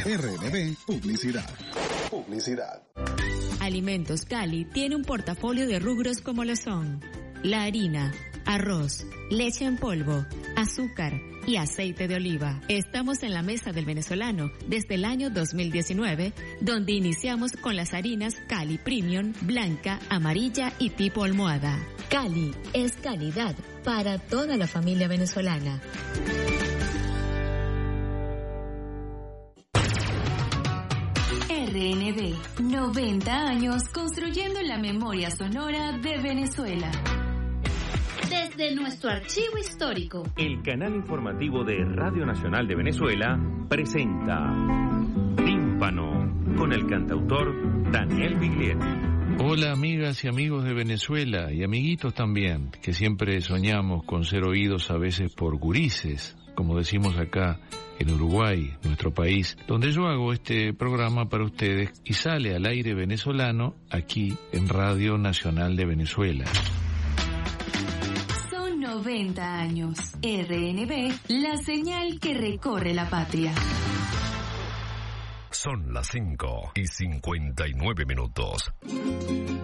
RNB Publicidad. Publicidad. Alimentos Cali tiene un portafolio de rubros como lo son la harina, arroz, leche en polvo, azúcar y aceite de oliva. Estamos en la mesa del venezolano desde el año 2019, donde iniciamos con las harinas Cali Premium, blanca, amarilla y tipo almohada. Cali es calidad para toda la familia venezolana. RNB, 90 años construyendo la memoria sonora de Venezuela. Desde nuestro archivo histórico, el canal informativo de Radio Nacional de Venezuela presenta Tímpano con el cantautor Daniel Biglietti. Hola amigas y amigos de Venezuela y amiguitos también, que siempre soñamos con ser oídos a veces por gurises, como decimos acá en Uruguay, nuestro país, donde yo hago este programa para ustedes y sale al aire venezolano aquí en Radio Nacional de Venezuela. 90 años. RNB, la señal que recorre la patria. Son las 5:59.